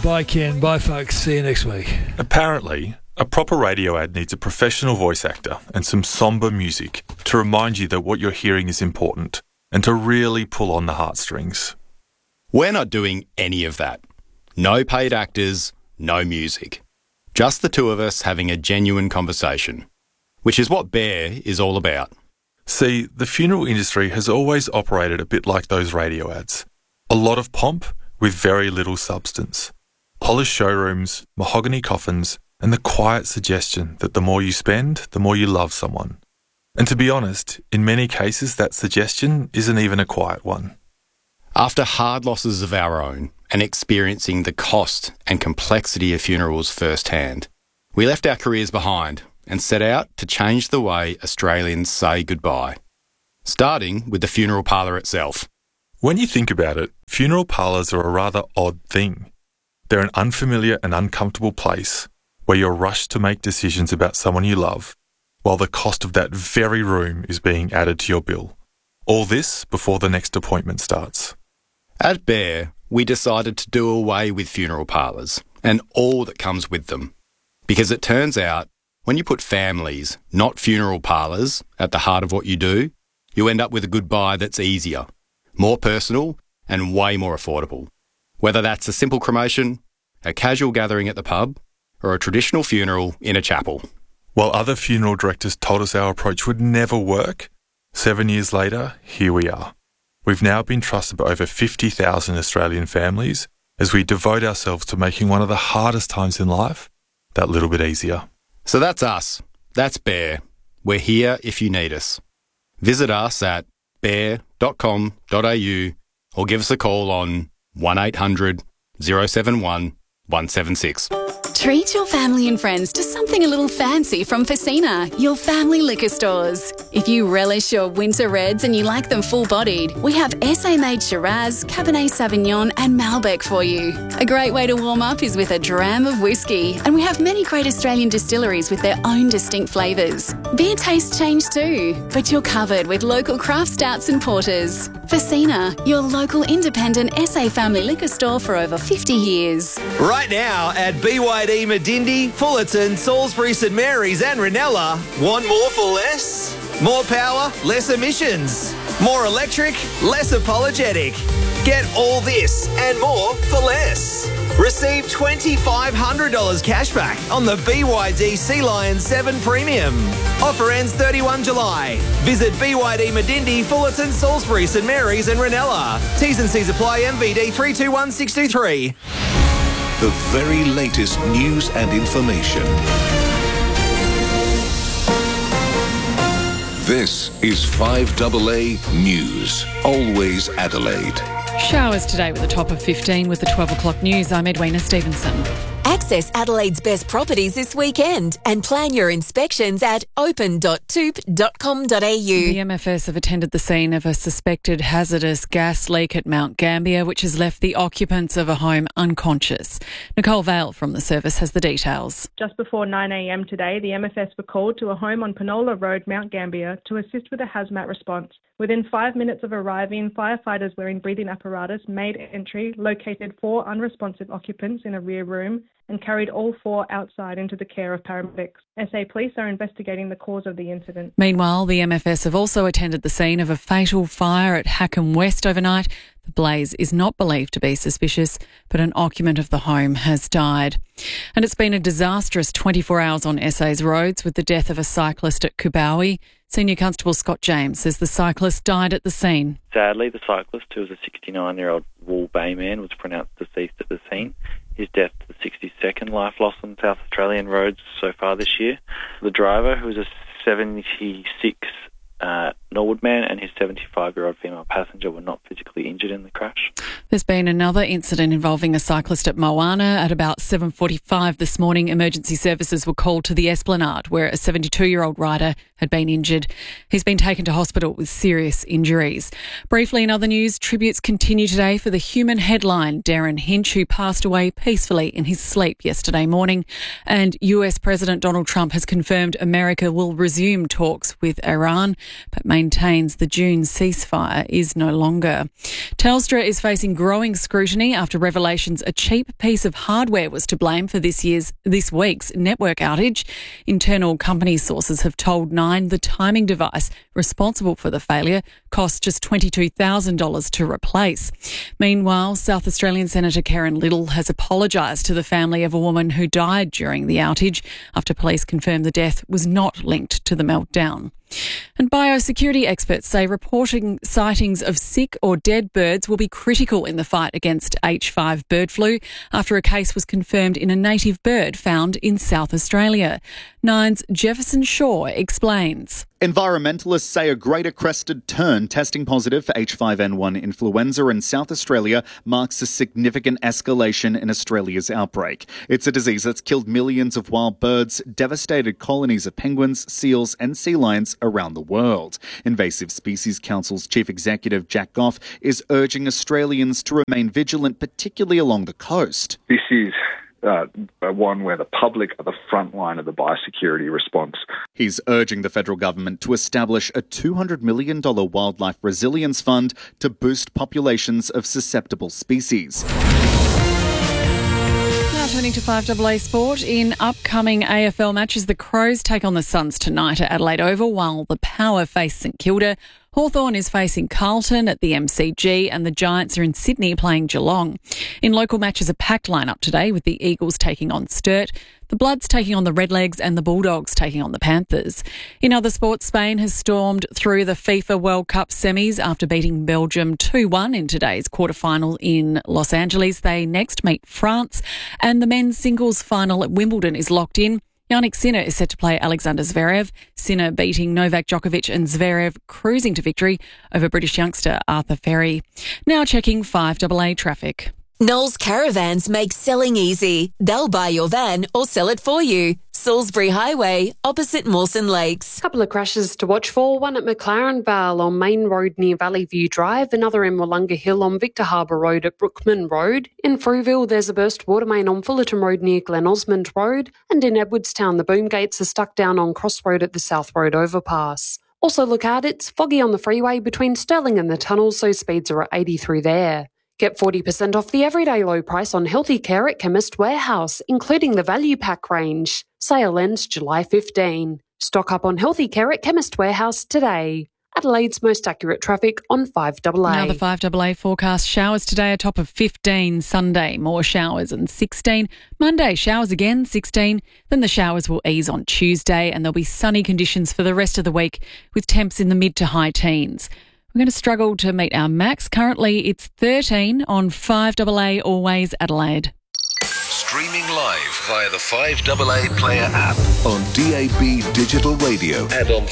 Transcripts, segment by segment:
Bye, Ken. Bye, folks. See you next week. Apparently, a proper radio ad needs a professional voice actor and some sombre music to remind you that what you're hearing is important and to really pull on the heartstrings. We're not doing any of that. No paid actors, no music. Just the two of us having a genuine conversation, which is what Bear is all about. See, the funeral industry has always operated a bit like those radio ads. A lot of pomp with very little substance. Polished showrooms, mahogany coffins, and the quiet suggestion that the more you spend, the more you love someone. And to be honest, in many cases that suggestion isn't even a quiet one. After hard losses of our own and experiencing the cost and complexity of funerals firsthand, we left our careers behind and set out to change the way Australians say goodbye, starting with the funeral parlour itself. When you think about it, funeral parlours are a rather odd thing. They're an unfamiliar and uncomfortable place where you're rushed to make decisions about someone you love, while the cost of that very room is being added to your bill. All this before the next appointment starts. At Bear, we decided to do away with funeral parlours and all that comes with them, because it turns out when you put families, not funeral parlours, at the heart of what you do, you end up with a goodbye that's easier, more personal and way more affordable. Whether that's a simple cremation, a casual gathering at the pub, or a traditional funeral in a chapel. While other funeral directors told us our approach would never work, 7 years later, here we are. We've now been trusted by over 50,000 Australian families as we devote ourselves to making one of the hardest times in life that little bit easier. So that's us. That's Bear. We're here if you need us. Visit us at bear.com.au or give us a call on 1800 071 176. Treat your family and friends to something a little fancy from Facina, your family liquor stores. If you relish your winter reds and you like them full-bodied, we have SA-made Shiraz, Cabernet Sauvignon and Malbec for you. A great way to warm up is with a dram of whiskey, and we have many great Australian distilleries with their own distinct flavours. Beer tastes change too, but you're covered with local craft stouts and porters. Facina, your local independent SA family liquor store for over 50 years. Right now at BYD Medindi, Fullerton, Salisbury, St Mary's and Ranella. Want more for less? More power, less emissions. More electric, less apologetic. Get all this and more for less. Receive $2,500 cash back on the BYD Sea Lion 7 Premium. Offer ends 31 July. Visit BYD Medindi, Fullerton, Salisbury, St Mary's and Ranella. T's and C's apply. MVD 321623. The very latest news and information. This is 5AA News. Always Adelaide. Showers today with a top of 15 with the 12 o'clock news. I'm Edwina Stevenson. Access Adelaide's best properties this weekend and plan your inspections at open.toop.com.au. The MFS have attended the scene of a suspected hazardous gas leak at Mount Gambier, which has left the occupants of a home unconscious. Nicole Vale from the service has the details. Just before 9 a.m. today, the MFS were called to a home on Penola Road, Mount Gambier, to assist with a hazmat response. Within 5 minutes of arriving, firefighters wearing breathing apparatus made entry, located 4 unresponsive occupants in a rear room, and carried all 4 outside into the care of paramedics. SA Police are investigating the cause of the incident. Meanwhile, the MFS have also attended the scene of a fatal fire at Hackham West overnight. The blaze is not believed to be suspicious, but an occupant of the home has died. And it's been a disastrous 24 hours on SA's roads with the death of a cyclist at Kubawi. Senior Constable Scott James says the cyclist died at the scene. Sadly, the cyclist, who was a 69-year-old Wool Bay man, was pronounced deceased at the scene. His death, the 62nd life loss on South Australian roads so far this year. The driver, who was a 76 Norwood man, and his 75-year-old female passenger were not physically injured in the crash. There's been another incident involving a cyclist at Moana at about 7:45 this morning. Emergency services were called to the Esplanade, where a 72-year-old rider had been injured. He's been taken to hospital with serious injuries. Briefly in other news, tributes continue today for the human headline Darren Hinch, who passed away peacefully in his sleep yesterday morning. And US President Donald Trump has confirmed America will resume talks with Iran, but maintains the June ceasefire is no longer. Telstra is facing growing scrutiny after revelations a cheap piece of hardware was to blame for this week's network outage. Internal company sources have told Nine the timing device responsible for the failure cost just $22,000 to replace. Meanwhile, South Australian Senator Karen Little has apologised to the family of a woman who died during the outage after police confirmed the death was not linked to the meltdown. And biosecurity experts say reporting sightings of sick or dead birds will be critical in the fight against H5 bird flu after a case was confirmed in a native bird found in South Australia. Nine's Jefferson Shaw explains. Environmentalists say a greater crested tern testing positive for H5N1 influenza in South Australia marks a significant escalation in Australia's outbreak. It's a disease that's killed millions of wild birds, devastated colonies of penguins, seals and sea lions around the world. Invasive Species Council's Chief Executive Jack Goff is urging Australians to remain vigilant, particularly along the coast. This is one where the public are the front line of the biosecurity response. He's urging the federal government to establish a $200 million wildlife resilience fund to boost populations of susceptible species. Now turning to 5AA Sport. In upcoming AFL matches, the Crows take on the Suns tonight at Adelaide Oval, while the Power face St Kilda. Hawthorn is facing Carlton at the MCG and the Giants are in Sydney playing Geelong. In local matches, a packed lineup today with the Eagles taking on Sturt, the Bloods taking on the Redlegs and the Bulldogs taking on the Panthers. In other sports, Spain has stormed through the FIFA World Cup semis after beating Belgium 2-1 in today's quarterfinal in Los Angeles. They next meet France and the men's singles final at Wimbledon is locked in. Jannik Sinner is set to play Alexander Zverev. Sinner beating Novak Djokovic and Zverev cruising to victory over British youngster Arthur Ferry. Now checking 5AA traffic. Knowles Caravans make selling easy. They'll buy your van or sell it for you. Salisbury Highway, opposite Mawson Lakes. Couple of crashes to watch for, one at McLaren Vale on Main Road near Valley View Drive, another in Willunga Hill on Victor Harbour Road at Brookman Road. In Frueville, there's a burst water main on Fullerton Road near Glen Osmond Road, and in Edwardstown, the boom gates are stuck down on Cross Road at the South Road overpass. Also look out, it's foggy on the freeway between Stirling and the tunnel, so speeds are at 80 through there. Get 40% off the everyday low price on healthy care at Chemist Warehouse, including the Value Pack range. Sale ends July 15. Stock up on healthy care at Chemist Warehouse today. Adelaide's most accurate traffic on 5AA. Now the 5AA forecast: showers today, a top of 15. Sunday, more showers and 16. Monday, showers again, 16. Then the showers will ease on Tuesday and there'll be sunny conditions for the rest of the week with temps in the mid to high teens. We're going to struggle to meet our max. Currently, it's 13 on 5AA Always Adelaide. Streaming live via the 5AA Player app on DAB Digital Radio and on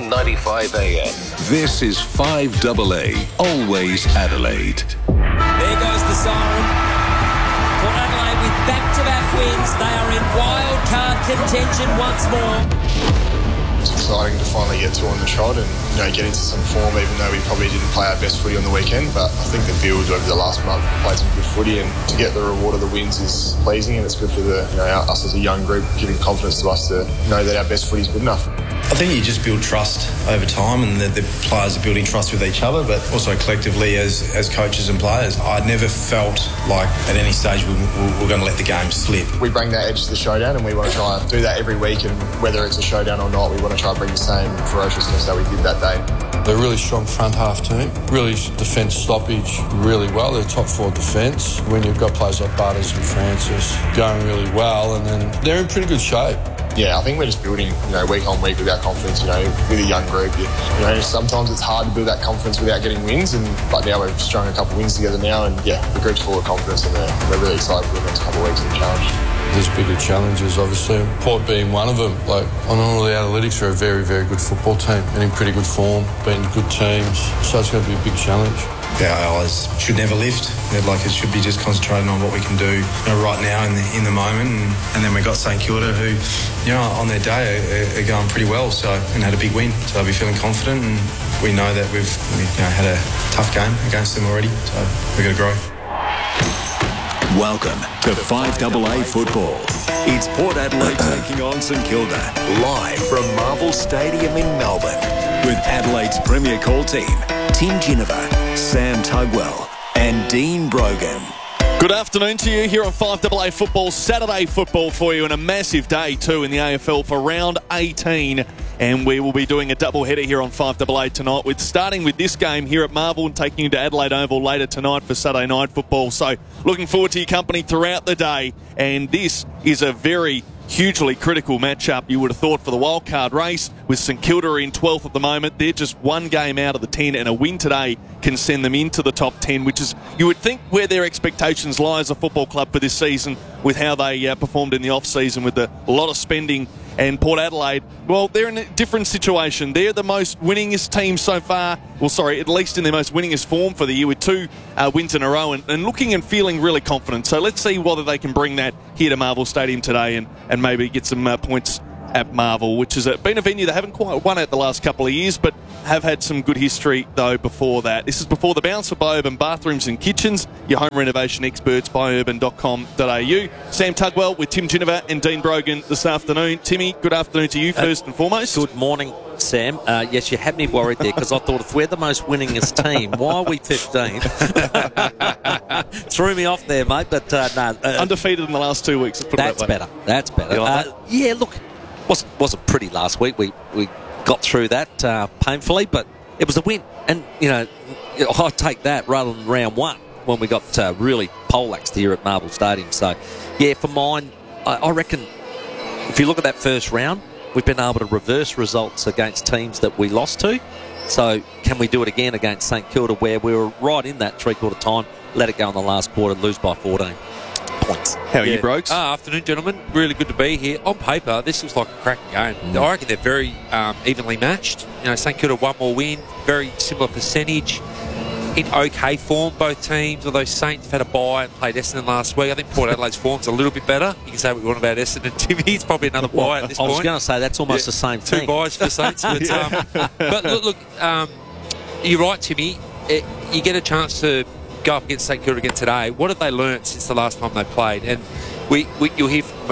1395 AM. This is 5AA Always Adelaide. There goes the siren. Port Adelaide with back-to-back wins. They are in wild card contention once more. It's exciting to finally get two on the trot and get into some form, even though we probably didn't play our best footy on the weekend. But I think the build over the last month played some good footy, and to get the reward of the wins is pleasing, and it's good for us as a young group, giving confidence to us to know that our best footy is good enough. I think you just build trust over time, and the players are building trust with each other, but also collectively as coaches and players. I never felt like at any stage we're going to let the game slip. We bring that edge to the showdown, and we want to try and do that every week, and whether it's a showdown or not, we want to try and bring the same ferociousness that we did that day. They're a really strong front half team, really defence stoppage really well. They're top four defence. When you've got players like Butters and Francis going really well, and then they're in pretty good shape. Yeah, I think we're just building, week on week with our confidence, with a young group. Sometimes it's hard to build that confidence without getting wins, but now we've strung a couple of wins together now, and the group's full of confidence, and we're really excited for the next couple of weeks of the challenge. There's bigger challenges, obviously. Port being one of them. On all the analytics, they're a very, very good football team and in pretty good form, beating good teams. So it's going to be a big challenge. our eyes should never lift. Like, it should be just concentrating on what we can do right now in the moment. And then we got St Kilda, who, on their day are going pretty well, and had a big win. So they'll be feeling confident, and we know that we've had a tough game against them already. So we've got to grow. Welcome to 5AA Football. It's Port Adelaide taking on St Kilda, live from Marvel Stadium in Melbourne, with Adelaide's premier call team, Tim Ginniver, Sam Tugwell and Dean Brogan. Good afternoon to you here on 5AA Football, Saturday football for you, and a massive day too in the AFL for round 18. And we will be doing a double header here on 5AA tonight, with starting with this game here at Marvel and taking you to Adelaide Oval later tonight for Saturday night football. So looking forward to your company throughout the day. And this is a very hugely critical matchup, you would have thought, for the wildcard race, with St Kilda in 12th at the moment. They're just one game out of the 10, and a win today can send them into the top 10, which is, you would think, where their expectations lie as a football club for this season, with how they performed in the off-season with a lot of spending. And Port Adelaide, well, they're in a different situation. They're the most winningest team so far. Well, sorry, at least in their most winningest form for the year, with 2 wins in a row, and looking and feeling really confident. So let's see whether they can bring that here to Marvel Stadium today and maybe get some points at Marvel, which has been a venue they haven't quite won at the last couple of years, but have had some good history, though, before that. This is before the bounce for Biourban Bathrooms and Kitchens, your home renovation experts, biourban.com.au. Sam Tugwell with Tim Ginniver and Dean Brogan this afternoon. Timmy, good afternoon to you first and foremost. Good morning, Sam. Yes, you had me worried there, because I thought, if we're the most winningest team, why are we 15? Threw me off there, mate, but no. Undefeated in the last 2 weeks. That's better. That's better. Yeah, look, wasn't pretty last week. We got through that painfully, but it was a win. And, I'll take that rather than round one, when we got really poleaxed here at Marvel Stadium. So, yeah, for mine, I reckon if you look at that first round, we've been able to reverse results against teams that we lost to. So can we do it again against St Kilda, where we were right in that three-quarter time, let it go in the last quarter, lose by 14 points. How are you, Brogues? Afternoon, gentlemen. Really good to be here. On paper, this looks like a cracking game. I reckon they're very evenly matched. St Kilda, one more win, very similar percentage. In okay form, both teams, although Saints have had a bye and played Essendon last week. I think Port Adelaide's form's a little bit better. You can say what you want about Essendon. Timmy, it's probably another bye at this point. I was going to say, that's almost the same thing. 2 byes for Saints. But look, you're right, Timmy. You get a chance to go up against St Kilda again today. What have they learnt since the last time they played? And you'll hear from,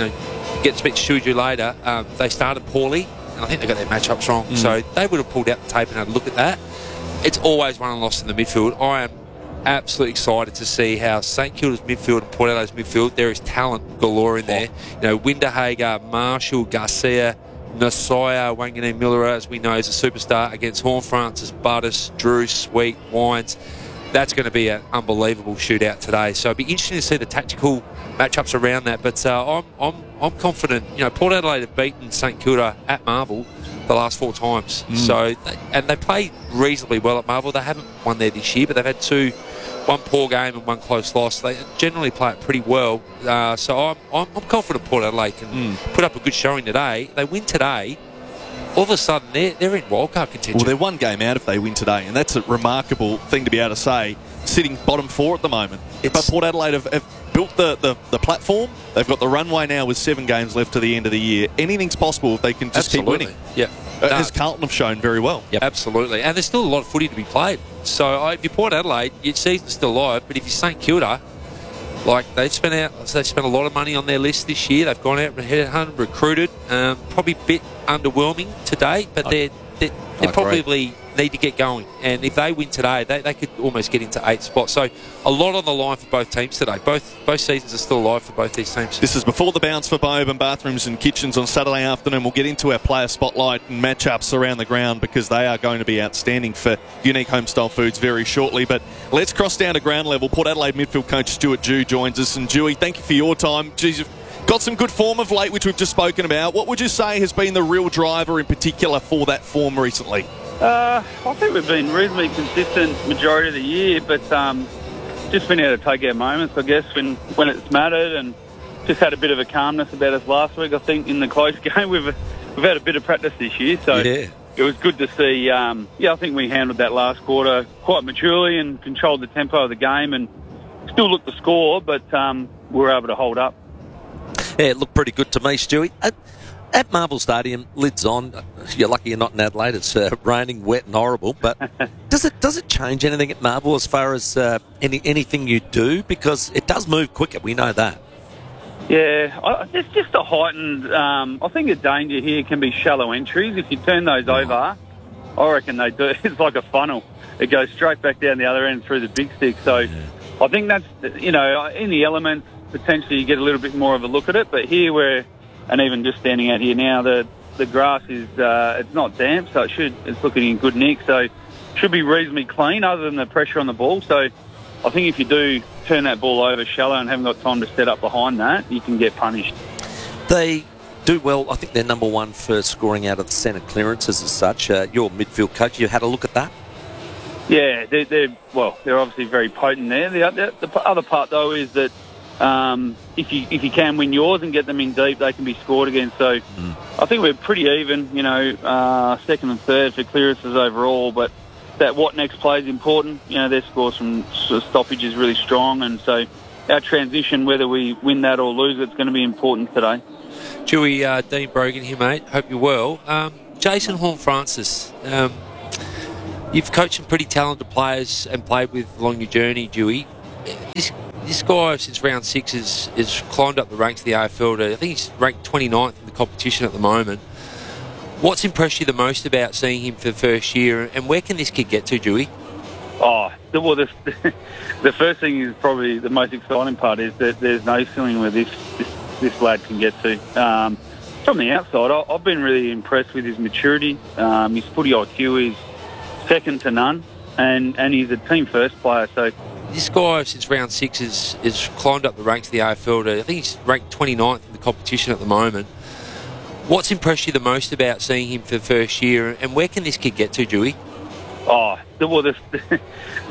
get to speak to Shuju later. They started poorly, and I think they got their matchups wrong. So they would have pulled out the tape and had a look at that. It's always won and lost in the midfield. I am absolutely excited to see how St Kilda's midfield and Port Adelaide's midfield, there is talent galore in there. Winderhager, Marshall, Garcia, Nasaya, Wangane Miller, as we know, is a superstar against Horn-Francis, Butters, Drew, Sweet, Wines. That's going to be an unbelievable shootout today. So it'll be interesting to see the tactical matchups around that. But I'm confident. Port Adelaide have beaten St Kilda at Marvel the last 4 times. So they play reasonably well at Marvel. They haven't won there this year, but they've had one poor game and one close loss. They generally play it pretty well. So I'm confident Port Adelaide can put up a good showing today. They win today, all of a sudden they're in wildcard contention. Well, they're one game out if they win today, and that's a remarkable thing to be able to say, sitting bottom 4 at the moment. But Port Adelaide have built the platform. They've got the runway now with 7 games left to the end of the year. Anything's possible if they can just keep winning. Yeah. As Carlton have shown very well. Yep. Absolutely. And there's still a lot of footy to be played. So if you're Port Adelaide, your season's still alive. But if you're St Kilda, they've spent a lot of money on their list this year. They've gone out and headhunted, recruited. Probably a bit underwhelming today, but they probably need to get going. And if they win today, they could almost get into 8th spot. So a lot on the line for both teams today. Both seasons are still alive for both these teams. This is before the bounce for Biourban Bathrooms and Kitchens on Saturday afternoon. We'll get into our player spotlight and matchups around the ground, because they are going to be outstanding for Unique Homestyle Foods very shortly. But let's cross down to ground level. Port Adelaide midfield coach Stuart Dew joins us. And Dewey, thank you for your time. Jeez, you've got some good form of late, which we've just spoken about. What would you say has been the real driver in particular for that form recently? I think we've been reasonably consistent majority of the year, but just been able to take our moments, I guess, when it's mattered, and just had a bit of a calmness about us last week. I think in the close game we've had a bit of practice this year, so it was good to see. I think we handled that last quarter quite maturely and controlled the tempo of the game and still looked the score, but we were able to hold up. Yeah, it looked pretty good to me, Stewie. At Marvel Stadium, lids on. You're lucky you're not in Adelaide. It's raining, wet and horrible. But does it change anything at Marvel as far as anything you do? Because it does move quicker. We know that. Yeah, it's just a heightened... I think a danger here can be shallow entries. If you turn those over, I reckon they do. It's like a funnel. It goes straight back down the other end through the big stick. So I think that's, in the elements, potentially you get a little bit more of a look at it. But here and even just standing out here now, the grass is it's not damp, so it's looking in good nick. So it should be reasonably clean other than the pressure on the ball. So I think if you do turn that ball over shallow and haven't got time to set up behind that, you can get punished. They do well. I think they're number one for scoring out of the centre clearances as such. Your midfield coach, you had a look at that? Yeah, they're obviously very potent there. The other part, though, is that if you can win yours and get them in deep, they can be scored against. So I think we're pretty even, second and third for clearances overall, but that what next play is important. Their scores from stoppage is really strong, and so our transition, whether we win that or lose, it's going to be important today. Dewey, Dean Brogan here, mate. Hope you're well. Jason Horne-Francis, you've coached some pretty talented players and played with along your journey, Dewey. This guy, since round 6, has climbed up the ranks of the AFL. I think he's ranked 29th in the competition at the moment. What's impressed you the most about seeing him for the first year, and where can this kid get to, Dewey? Oh, well, the first thing is probably the most exciting part is that there's no ceiling where this lad can get to. From the outside, I've been really impressed with his maturity. His footy IQ is second to none, and he's a team first player. So this guy, since round 6, has climbed up the ranks of the AFL. I think he's ranked 29th in the competition at the moment. What's impressed you the most about seeing him for the first year, and where can this kid get to, Dewey? Oh, well, the